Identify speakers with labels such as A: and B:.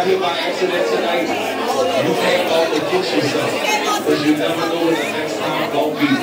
A: out here by accident tonight, you can't overlook yourself. Because you never know what the next time gonna be.